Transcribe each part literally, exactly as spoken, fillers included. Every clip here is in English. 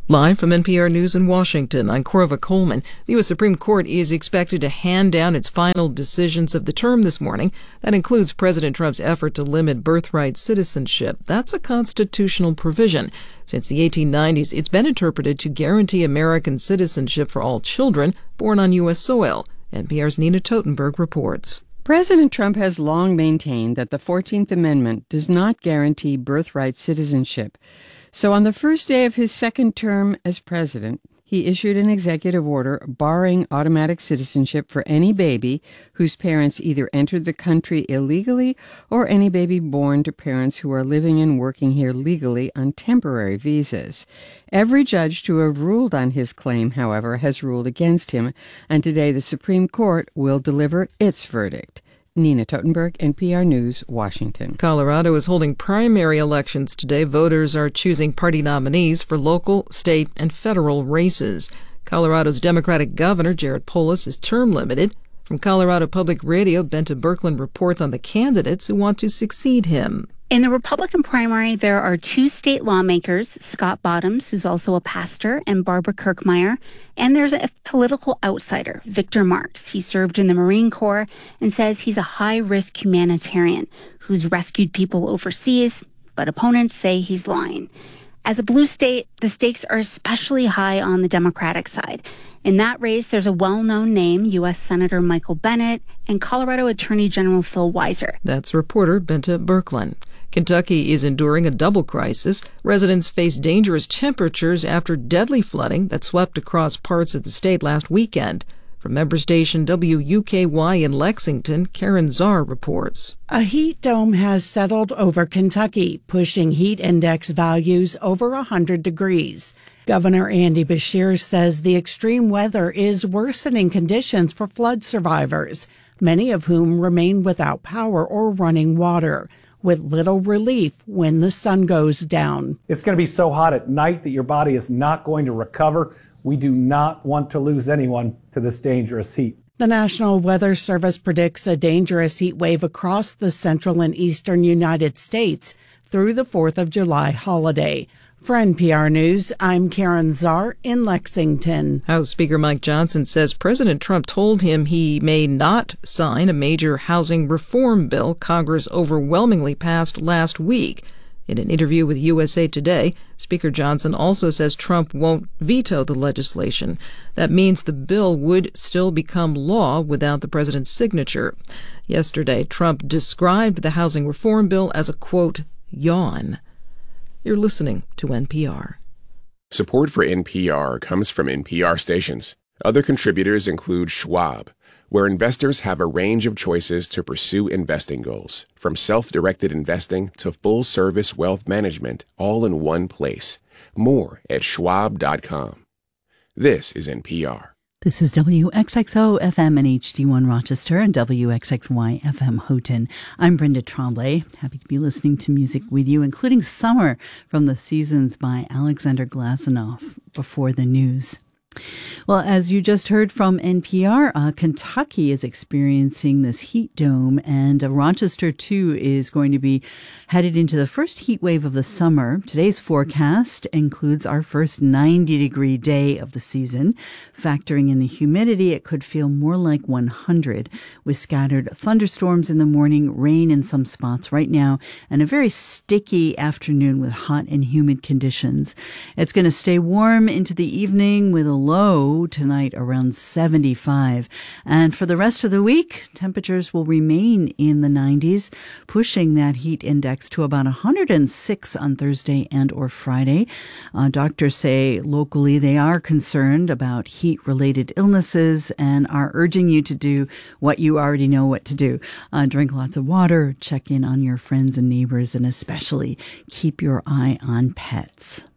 Live from N P R News in Washington, I'm Corva Coleman. The U S Supreme Court is expected to hand down its final decisions of the term this morning. That includes President Trump's effort to limit birthright citizenship. That's a constitutional provision. Since the eighteen nineties, it's been interpreted to guarantee American citizenship for all children born on U S soil. N P R's Nina Totenberg reports. President Trump has long maintained that the fourteenth Amendment does not guarantee birthright citizenship. So on the first day of his second term as president, he issued an executive order barring automatic citizenship for any baby whose parents either entered the country illegally or any baby born to parents who are living and working here legally on temporary visas. Every judge to have ruled on his claim, however, has ruled against him, and today the Supreme Court will deliver its verdict. Nina Totenberg, N P R News, Washington. Colorado is holding primary elections today. Voters are choosing party nominees for local, state, and federal races. Colorado's Democratic Governor, Jared Polis, is term limited. From Colorado Public Radio, Benta Birkeland reports on the candidates who want to succeed him. In the Republican primary, there are two state lawmakers, Scott Bottoms, who's also a pastor, and Barbara Kirkmeyer. And there's a political outsider, Victor Marx. He served in the Marine Corps and says he's a high-risk humanitarian who's rescued people overseas, but opponents say he's lying. As a blue state, the stakes are especially high on the Democratic side. In that race, there's a well-known name, U S Senator Michael Bennet, and Colorado Attorney General Phil Weiser. That's reporter Benta Birkeland. Kentucky is enduring a double crisis. Residents face dangerous temperatures after deadly flooding that swept across parts of the state last weekend. From member station W U K Y in Lexington, Karen Czar reports. A heat dome has settled over Kentucky, pushing heat index values over one hundred degrees. Governor Andy Beshear says the extreme weather is worsening conditions for flood survivors, many of whom remain without power or running water, with little relief when the sun goes down. It's going to be so hot at night that your body is not going to recover. We do not want to lose anyone to this dangerous heat. The National Weather Service predicts a dangerous heat wave across the central and eastern United States through the fourth of July holiday. For N P R News, I'm Karen Czar in Lexington. House Speaker Mike Johnson says President Trump told him he may not sign a major housing reform bill Congress overwhelmingly passed last week. In an interview with U S A Today, Speaker Johnson also says Trump won't veto the legislation. That means the bill would still become law without the president's signature. Yesterday, Trump described the housing reform bill as a, quote, yawn. You're listening to N P R. Support for N P R comes from N P R stations. Other contributors include Schwab, where investors have a range of choices to pursue investing goals, from self-directed investing to full-service wealth management, all in one place. More at schwab dot com. This is N P R. This is W X X O F M and H D one Rochester and W X X Y F M Houghton. I'm Brenda Tremblay. Happy to be listening to music with you, including Summer from the Seasons by Alexander Glazunov before the news. Well, as you just heard from N P R, uh, Kentucky is experiencing this heat dome, and uh, Rochester, too, is going to be headed into the first heat wave of the summer. Today's forecast includes our first ninety-degree day of the season. Factoring in the humidity, it could feel more like one hundred, with scattered thunderstorms in the morning, rain in some spots right now, and a very sticky afternoon with hot and humid conditions. It's going to stay warm into the evening with a low tonight around seventy-five. And for the rest of the week, temperatures will remain in the nineties, pushing that heat index to about one hundred six on Thursday and or Friday. Uh, doctors say locally they are concerned about heat-related illnesses and are urging you to do what you already know what to do. Uh, drink lots of water, check in on your friends and neighbors, and especially keep your eye on pets.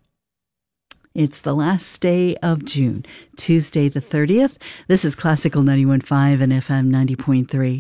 It's the last day of June, Tuesday the thirtieth. This is Classical ninety-one point five and F M ninety point three.